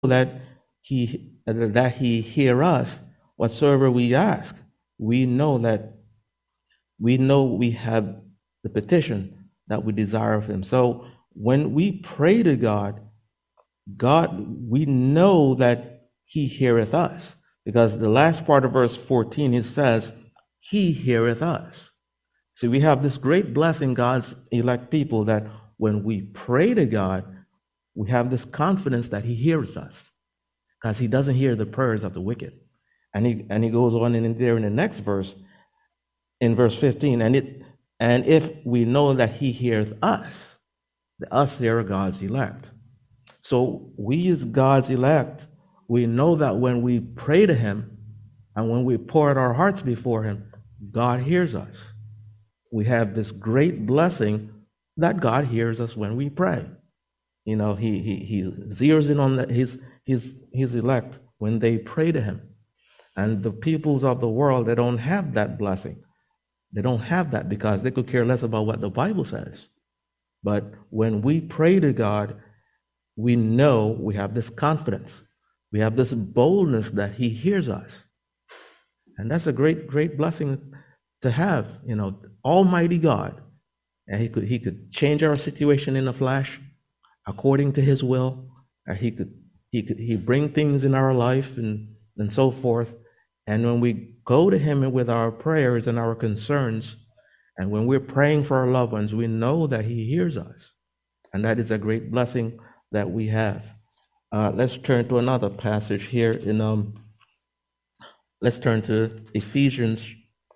that he hear us whatsoever we ask. We know that we have the petition that we desire of him. So when we pray to God, we know that he heareth us, because the last part of verse 14, it says, he heareth us. So we have this great blessing, God's elect people, that when we pray to God, we have this confidence that he hears us, because he doesn't hear the prayers of the wicked. And he goes on in there in the next verse, in verse 15, and if we know that he hears us, the us there are God's elect. So we as God's elect, we know that when we pray to him and when we pour out our hearts before him, God hears us. We have this great blessing that God hears us when we pray. You know, he zeroes in on his elect when they pray to him. And the peoples of the world, they don't have that blessing. They don't have that because they could care less about what the Bible says. But when we pray to God, we know we have this confidence. We have this boldness that he hears us. And that's a great, great blessing to have, you know, Almighty God. And he could change our situation in a flash according to his will. Or he bring things in our life and so forth. And when we go to him with our prayers and our concerns, and when we're praying for our loved ones, we know that he hears us. And that is a great blessing that we have. Let's turn to another passage here let's turn to Ephesians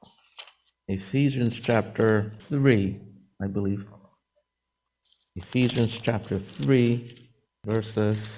chapter 3, I believe. Ephesians chapter 3, verses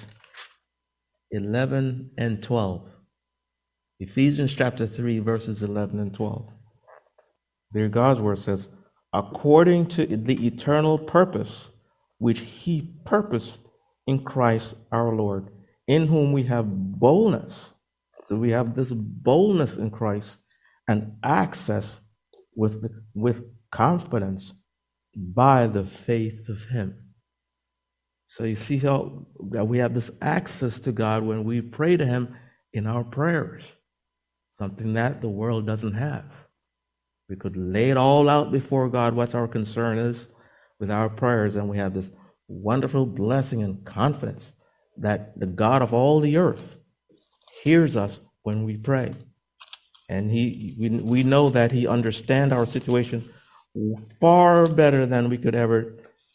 11 and 12. Ephesians chapter 3, verses 11 and 12. There God's word says, according to the eternal purpose which he purposed in Christ our Lord, in whom we have boldness. So we have this boldness in Christ and access with confidence by the faith of him. So you see how we have this access to God when we pray to him in our prayers, something that the world doesn't have. We could lay it all out before God, what our concern is with our prayers, and we have this wonderful blessing and confidence that the God of all the earth hears us when we pray. And we know that he understands our situation far better than we could ever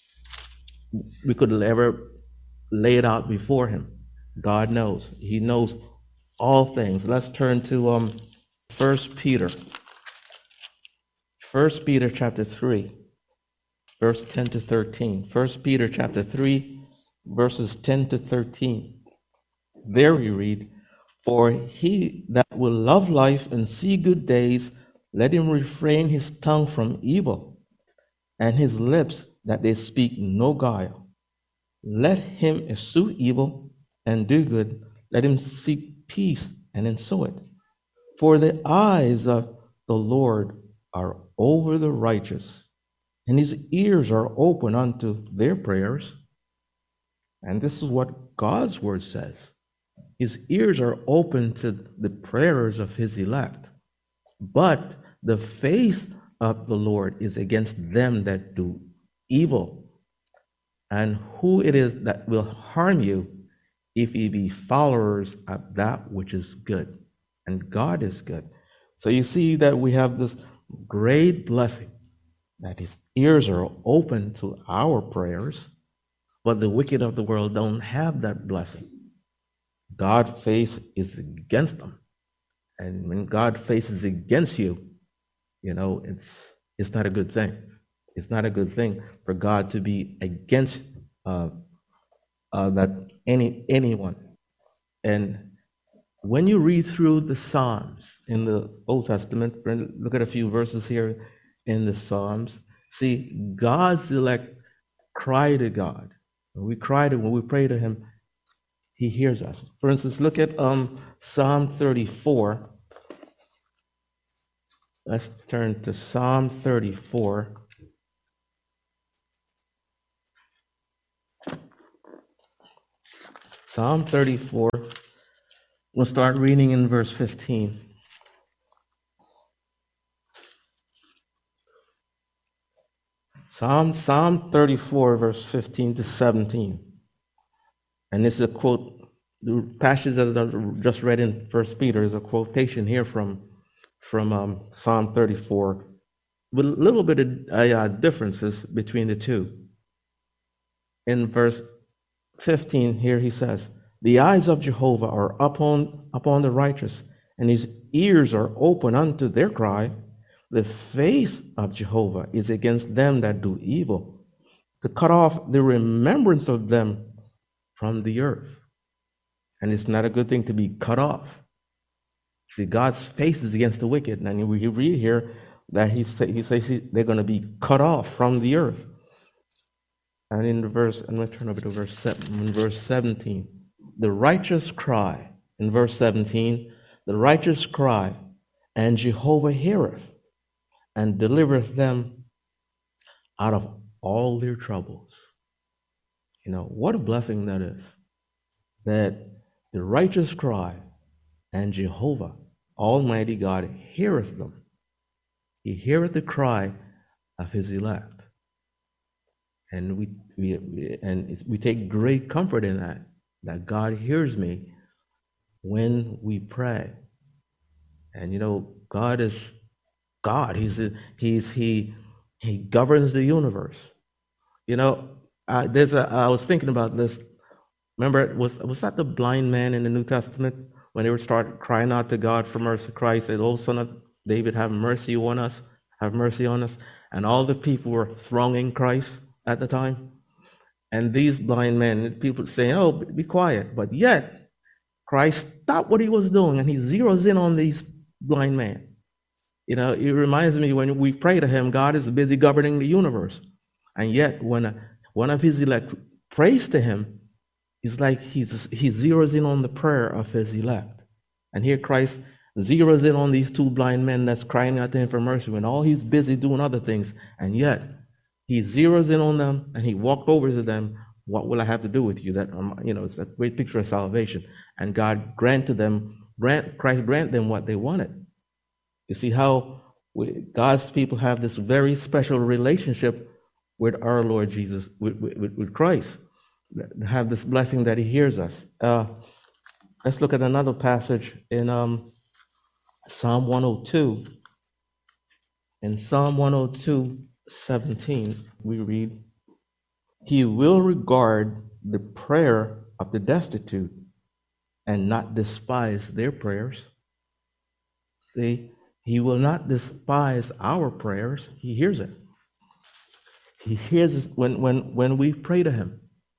lay it out before him. God knows. He knows all things. Let's turn to 1 Peter. 1 Peter chapter 3, verse 10 to 13. 1 Peter chapter 3, verses 10 to 13. There we read, for he that will love life and see good days, let him refrain his tongue from evil, and his lips that they speak no guile. Let him eschew evil and do good. Let him seek peace and ensue it. For the eyes of the Lord are over the righteous, and his ears are open unto their prayers. And this is what God's word says. His ears are open to the prayers of his elect. But the face of the Lord is against them that do evil. And who it is that will harm you if ye be followers of that which is good? And God is good. So you see that we have this great blessing that his ears are open to our prayers, but the wicked of the world don't have that blessing. God's face is against them. And when God's face is against you, you know, it's not a good thing. It's not a good thing for God to be against that anyone. And when you read through the Psalms in the Old Testament, look at a few verses here in the Psalms. See, God's elect cry to God. When we pray to him, he hears us. For instance, look at Psalm 34. Let's turn to Psalm 34. Psalm 34. We'll start reading in verse 15. Psalm 34, verse 15 to 17. And this is a quote, the passage that I just read in First Peter is a quotation here from Psalm 34, with a little bit of differences between the two. In verse 15, here he says, "The eyes of Jehovah are upon the righteous, and his ears are open unto their cry. The face of Jehovah is against them that do evil, to cut off the remembrance of them from the earth." And it's not a good thing to be cut off. See, God's face is against the wicked. And we read here that he says they're going to be cut off from the earth. And in the verse, I'm going to turn over to verse 17. The righteous cry, in verse 17, the righteous cry, and Jehovah heareth, and delivereth them out of all their troubles. You know, what a blessing that is. That the righteous cry, and Jehovah, Almighty God, heareth them. He heareth the cry of his elect. And we take great comfort in that God hears me when we pray. And you know, God is God. He governs the universe. You know, I was thinking about this. Remember, was that the blind man in the New Testament when they were started crying out to God for mercy? Christ said, "Oh, Son of David, have mercy on us, have mercy on us." And all the people were thronging Christ at the time. And these blind men, people saying, "Oh, be quiet." But yet, Christ stopped what he was doing and he zeroes in on these blind men. You know, it reminds me when we pray to him, God is busy governing the universe. And yet, when one of his elect prays to him, it's like he zeroes in on the prayer of his elect. And here Christ zeroes in on these two blind men that's crying out to him for mercy when all he's busy doing other things. And yet, he zeroes in on them and he walked over to them. "What will I have to do with you?" That, it's a great picture of salvation. And God Christ granted them what they wanted. You see how God's people have this very special relationship with our Lord Jesus, with Christ. Have this blessing that he hears us. Let's look at another passage in Psalm 102. In Psalm 102:17, we read, "He will regard the prayer of the destitute and not despise their prayers." See, he will not despise our prayers. He hears it. He hears it when we pray to him.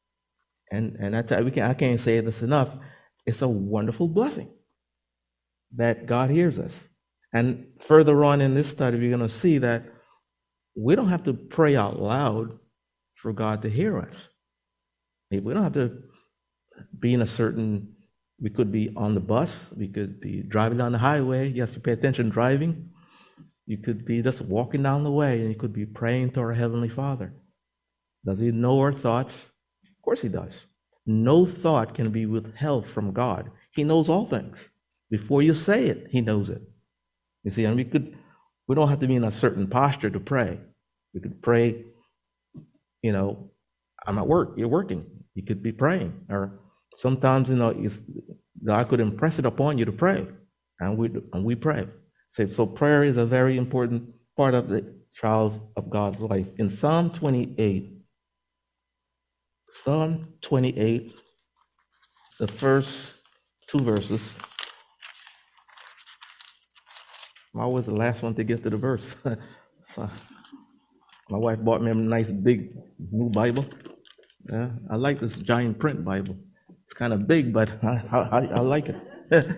And I can't say this enough. It's a wonderful blessing that God hears us. And further on in this study, we're going to see that we don't have to pray out loud for God to hear us. We don't have to be we could be on the bus, we could be driving down the highway. Yes, you pay attention driving. You could be just walking down the way and you could be praying to our Heavenly Father. Does he know our thoughts? Of course he does. No thought can be withheld from God. He knows all things. Before you say it, he knows it. You see, and we don't have to be in a certain posture to pray. We could pray, I'm at work, you're working. You could be praying. Or sometimes, God could impress it upon you to pray. And we pray. So prayer is a very important part of the child of God's life. In Psalm 28, the first two verses. I'm always the last one to get to the verse. So, my wife bought me a nice big new Bible. Yeah, I like this giant print Bible. It's kind of big, but I like it.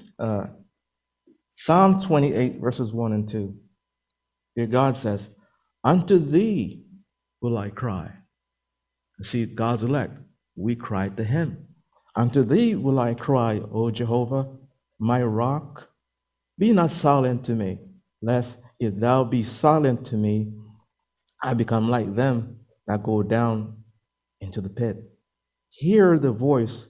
Psalm 28, verses 1 and 2. Here God says, "Unto thee will I cry." See, God's elect, we cry to him. "Unto thee will I cry, O Jehovah, my rock. Be not silent to me, lest if thou be silent to me, I become like them that go down into the pit. Hear the voice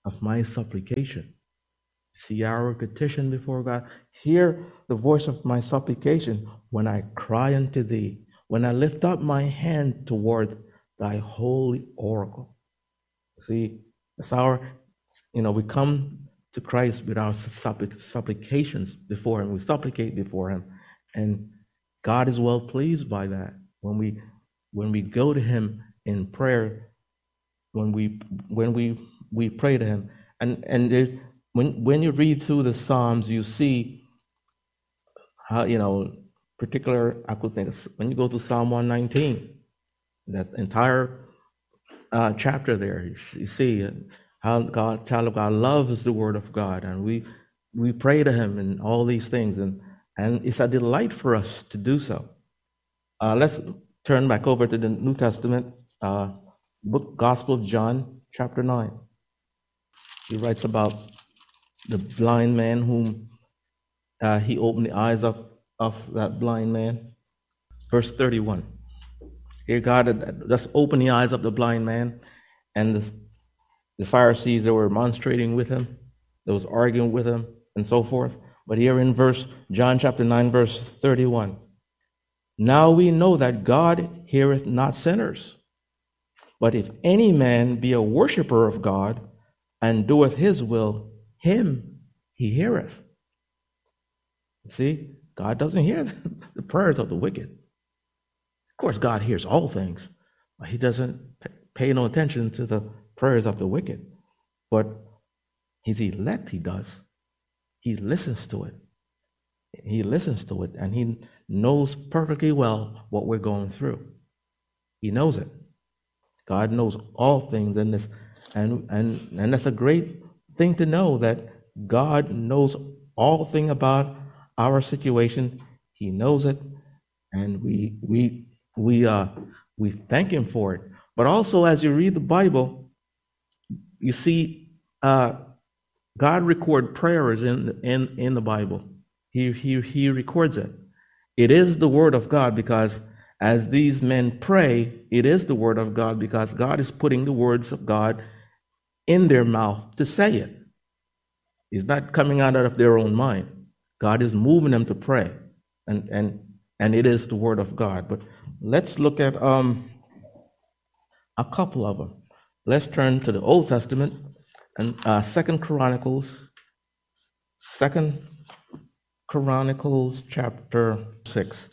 of my supplication. See our petition before God. Hear the voice of my supplication when I cry unto thee, when I lift up my hand toward thy holy oracle. See, that's our, we come to Christ with our supplications before him. We supplicate before him. And God is well pleased by that. When we go to him in prayer, when we pray to him, and there's, when you read through the Psalms, you see how, particular, I could think of, when you go to Psalm 119, that entire chapter there, you see how God, child of God, loves the word of God, and we pray to him and all these things, and it's a delight for us to do so. Let's turn back over to the New Testament, book Gospel of John, chapter 9. He writes about the blind man whom he opened the eyes of that blind man. Verse 31. Here God had just opened the eyes of the blind man, and the Pharisees that were remonstrating with him, that was arguing with him, and so forth. But here in John chapter 9, verse 31, now we know that God heareth not sinners, but if any man be a worshiper of God, and doeth his will, him he heareth. See, God doesn't hear the prayers of the wicked. Of course, God hears all things, but he doesn't pay no attention to the prayers of the wicked. But his elect, he does. He listens to it. He listens to it, and he knows perfectly well what we're going through. He knows it. God knows all things in this, and that's a great thing to know, that God knows all things about our situation. He knows it, and we thank him for it. But also, as you read the Bible, you see God record prayers in the Bible. He records it. It is the word of God, because as these men pray, it is the word of God, because God is putting the words of God in their mouth to say it. It's not coming out of their own mind. God is moving them to pray, and it is the word of God. But let's look at a couple of them. Let's turn to the Old Testament and Second Chronicles chapter 6.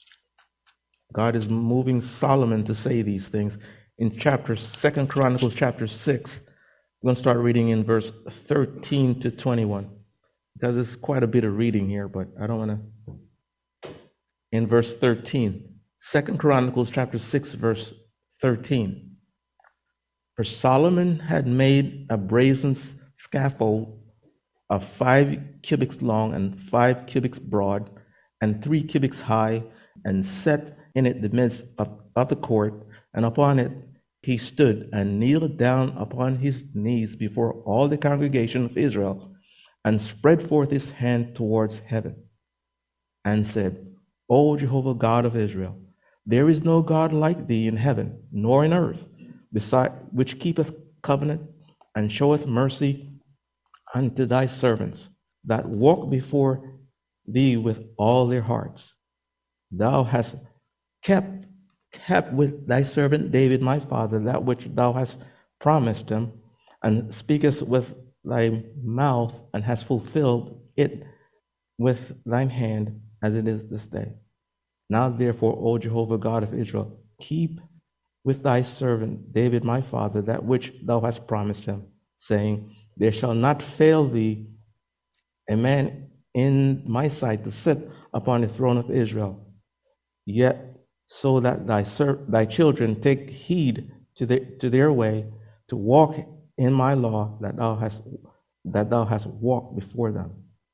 God is moving Solomon to say these things in Second Chronicles chapter 6. We're going to start reading in verse 13 to 21, because it's quite a bit of reading here, but I don't want to. In verse 13, 2 Chronicles chapter 6, verse 13. For Solomon had made a brazen scaffold of 5 cubits long and 5 cubits broad and 3 cubits high, and set in it the midst of the court, and upon it he stood and kneeled down upon his knees before all the congregation of Israel, and spread forth his hand towards heaven, and said, O Jehovah God of Israel, there is no God like thee in heaven, nor in earth, beside which keepeth covenant, and showeth mercy unto thy servants, that walk before thee with all their hearts. Thou hast kept with thy servant David my father that which thou hast promised him, and speakest with thy mouth, and hast fulfilled it with thine hand, as it is this day. Now therefore, O Jehovah God of Israel, keep with thy servant David my father that which thou hast promised him, saying, there shall not fail thee a man in my sight to sit upon the throne of Israel, yet so that thy children take heed to their way, to walk in my law that thou hast walked before them.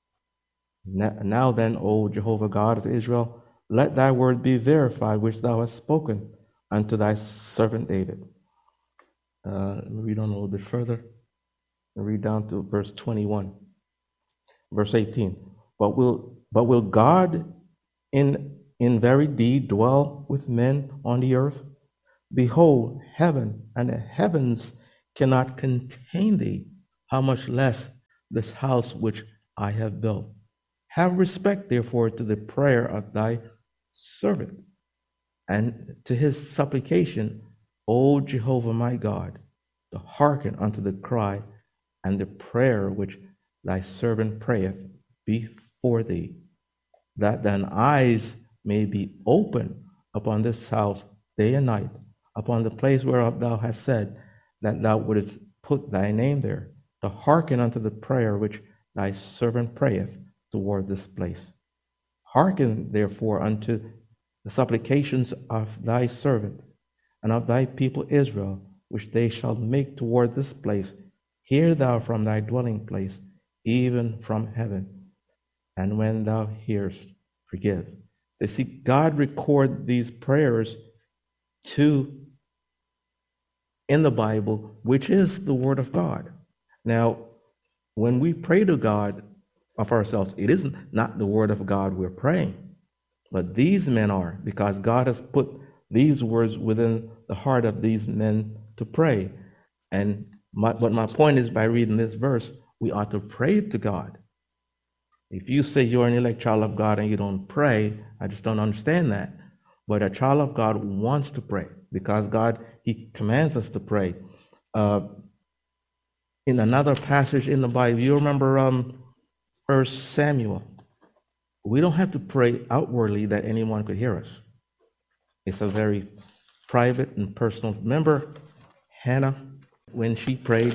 Now then, O Jehovah God of Israel, let thy word be verified which thou hast spoken unto thy servant David. Let me read on a little bit further. I'll read down to verse 21, verse 18. But will God in very deed dwell with men on the earth? Behold, heaven and the heavens cannot contain thee. how much less this house which I have built. Have respect, therefore, to the prayer of thy servant, and to his supplication, O Jehovah my God, to hearken unto the cry and the prayer which thy servant prayeth before thee, that thine eyes may be open upon this house day and night, upon the place whereof thou hast said that thou wouldest put thy name there, to hearken unto the prayer which thy servant prayeth toward this place. Hearken therefore unto the supplications of thy servant and of thy people Israel, which they shall make toward this place. Hear thou from thy dwelling place, even from heaven, and when thou hearest, forgive. They see God record these prayers in the Bible, which is the Word of God. Now, when we pray to God of ourselves, it is not the Word of God we're praying, but these men are, because God has put these words within the heart of these men to pray. And my point is, by reading this verse, we ought to pray to God. If you say you're an elect child of God and you don't pray, I just don't understand that. But a child of God wants to pray because God, He commands us to pray. In another passage in the Bible, you remember 1 Samuel. We don't have to pray outwardly that anyone could hear us. It's a very private and personal. Remember Hannah, when she prayed,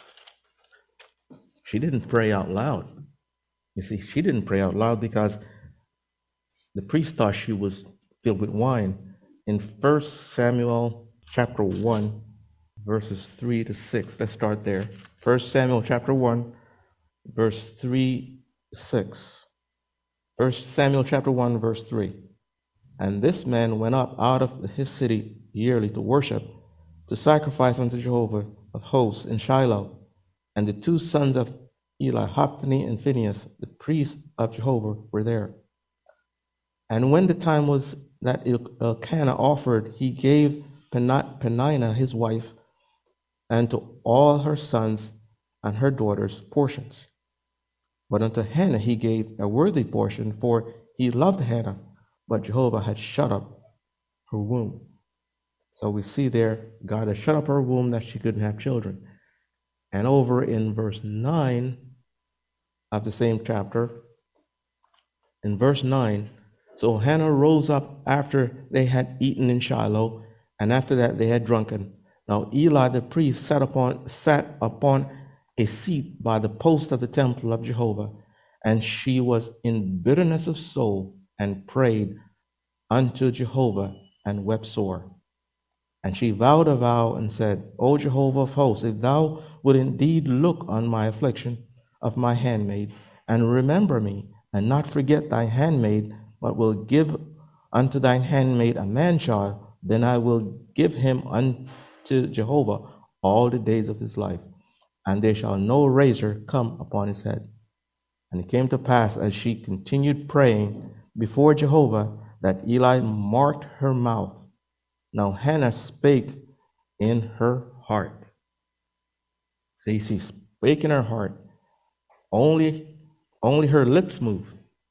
she didn't pray out loud. You see, she didn't pray out loud because the priest thought she was filled with wine. In 1 Samuel chapter 1, verses 3 to 6, let's start there. 1 Samuel chapter 1, verse 3 to 6. 1 Samuel chapter 1, verse 3. And this man went up out of his city yearly to worship, to sacrifice unto Jehovah of hosts in Shiloh. And the two sons of Eli, Hophni and Phinehas, the priests of Jehovah, were there. And when the time was that Elkanah offered, he gave Peninnah his wife, and to all her sons and her daughters portions. But unto Hannah he gave a worthy portion, for he loved Hannah, but Jehovah had shut up her womb. So we see there, God had shut up her womb that she couldn't have children. And over in verse 9 of the same chapter, in verse 9, so Hannah rose up after they had eaten in Shiloh, and after that they had drunken. Now Eli the priest sat upon a seat by the post of the temple of Jehovah, and she was in bitterness of soul, and prayed unto Jehovah, and wept sore. And she vowed a vow and said, O Jehovah of hosts, if thou wilt indeed look on my affliction of my handmaid, and remember me, and not forget thy handmaid, but will give unto thine handmaid a man child, then I will give him unto Jehovah all the days of his life, and there shall no razor come upon his head. And it came to pass, as she continued praying before Jehovah, that Eli marked her mouth. Now Hannah spake in her heart. See, she spake in her heart. Only her lips move.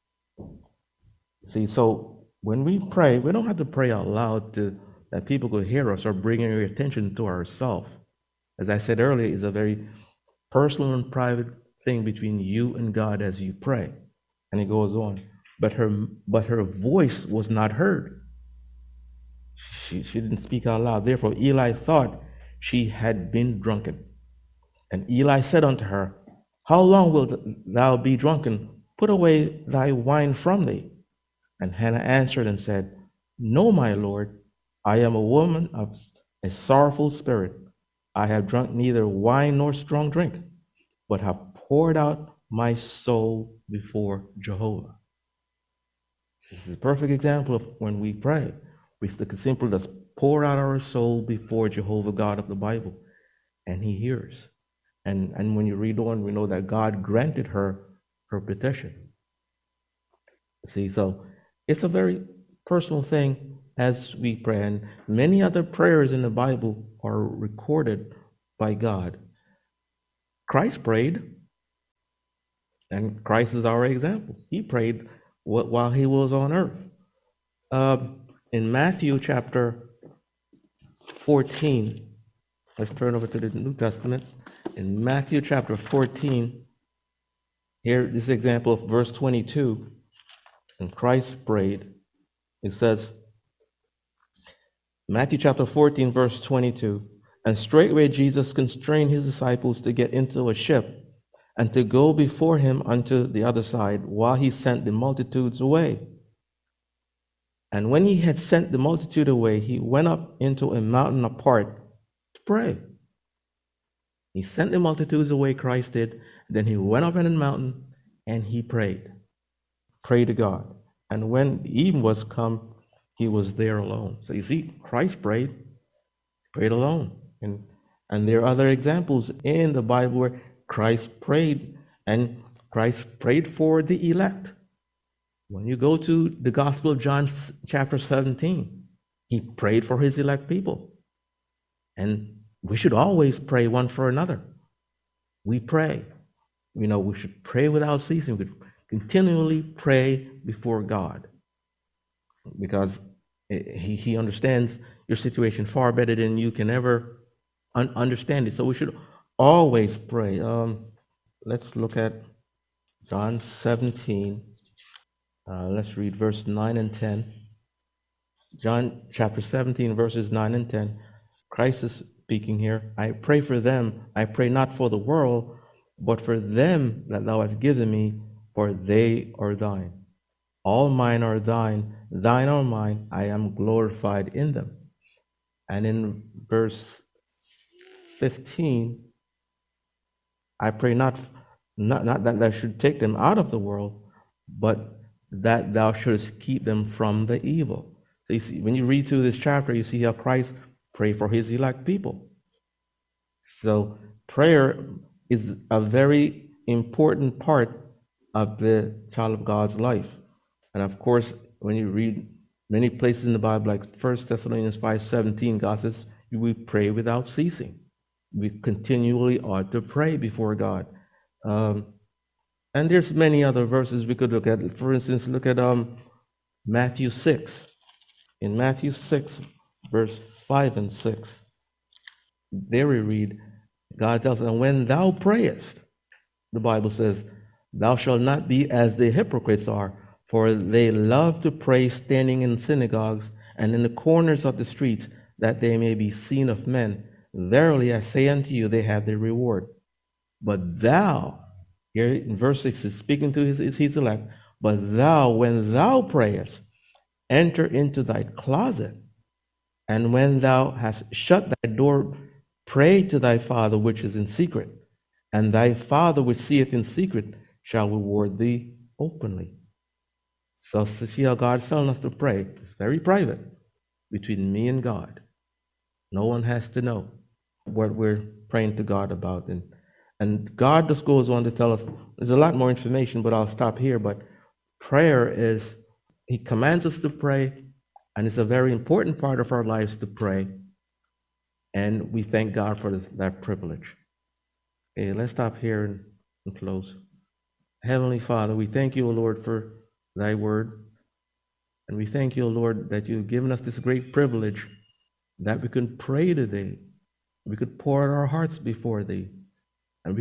See, so when we pray, we don't have to pray out loud that people could hear us or bring your attention to ourselves. As I said earlier, it's a very personal and private thing between you and God as you pray. And it goes on. But her voice was not heard. She didn't speak out loud. Therefore Eli thought she had been drunken. And Eli said unto her, How long wilt thou be drunken? Put away thy wine from thee. And Hannah answered and said, No, my Lord, I am a woman of a sorrowful spirit. I have drunk neither wine nor strong drink, but have poured out my soul before Jehovah. This is a perfect example of when we pray. We simply just pour out our soul before Jehovah God of the Bible, and He hears. And when you read on, we know that God granted her petition. See, so it's a very personal thing as we pray, and many other prayers in the Bible are recorded by God. Christ prayed, and Christ is our example. He prayed while he was on earth. In Matthew chapter 14, let's turn over to the New Testament. In Matthew chapter 14, here, this example of verse 22, and Christ prayed. It says, Matthew chapter 14, verse 22, and straightway Jesus constrained his disciples to get into a ship and to go before him unto the other side, while he sent the multitudes away. And when he had sent the multitude away, he went up into a mountain apart to pray. He sent the multitudes away, Christ did. Then he went up on a mountain and he prayed to God. And when the even was come, he was there alone. So you see, Christ prayed alone. And there are other examples in the Bible where Christ prayed, and Christ prayed for the elect. When you go to the Gospel of John chapter 17, he prayed for his elect people. And we should always pray one for another. We pray. We should pray without ceasing. We continually pray before God, because he understands your situation far better than you can ever understand it. So we should always pray. Let's look at John 17. Let's read verse 9 and 10. John chapter 17, verses 9 and 10. Christ is speaking here. I pray for them. I pray not for the world, but for them that thou hast given me, for they are thine. All mine are thine, thine are mine. I am glorified in them. And in verse 15, I pray not that thou should take them out of the world, but that thou shouldest keep them from the evil. So you see, when you read through this chapter, you see how Christ prayed for his elect people. So prayer is a very important part of the child of God's life. And of course, when you read many places in the Bible, like 1 Thessalonians 5:17, God says, we pray without ceasing. We continually ought to pray before God. And there's many other verses we could look at. For instance, look at Matthew 6. In Matthew 6, verse 5 and 6, there we read, God tells us, and when thou prayest, the Bible says, thou shalt not be as the hypocrites are, for they love to pray standing in synagogues and in the corners of the streets, that they may be seen of men. Verily I say unto you, they have their reward. But thou, here in verse 6 is speaking to his elect, but thou, when thou prayest, enter into thy closet, and when thou hast shut thy door, pray to thy Father which is in secret, and thy Father which seeth in secret shall reward thee openly. So see how God's telling us to pray. It's very private between me and God. No one has to know what we're praying to God about. And God just goes on to tell us, there's a lot more information, but I'll stop here. But prayer is, he commands us to pray, and it's a very important part of our lives to pray. And we thank God for that privilege. Okay, let's stop here and close. Heavenly Father, we thank you, O Lord, for thy word. And we thank you, O Lord, that you've given us this great privilege that we can pray today. We could pour out our hearts before thee. And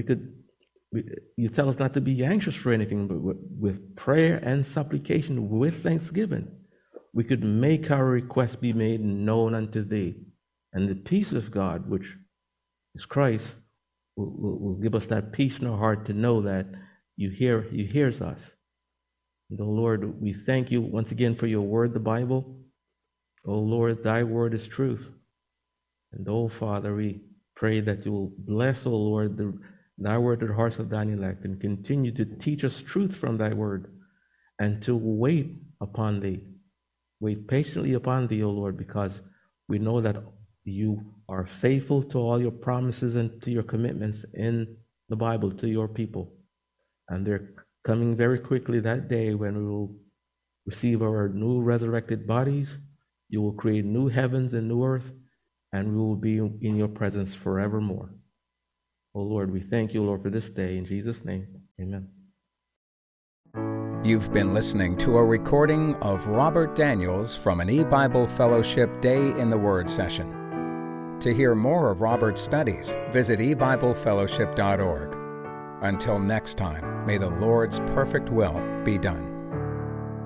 you tell us not to be anxious for anything, but with prayer and supplication, with thanksgiving, we could make our requests be made known unto thee. And the peace of God, which is Christ, will give us that peace in our heart to know that you hears us. And, O Lord, we thank you once again for your word, the Bible. O Lord, thy word is truth. And, O Father, we pray that you will bless, O Lord, thy word to the hearts of thine elect, and continue to teach us truth from thy word, and to wait upon thee. Wait patiently upon thee, O Lord, because we know that you are faithful to all your promises and to your commitments in the Bible to your people. And they're coming very quickly, that day when we will receive our new resurrected bodies. You will create new heavens and new earth, and we will be in your presence forevermore. Oh Lord, we thank you, Lord, for this day. In Jesus' name, amen. You've been listening to a recording of Robert Daniels from an E-Bible Fellowship Day in the Word session. To hear more of Robert's studies, visit ebiblefellowship.org. Until next time, may the Lord's perfect will be done.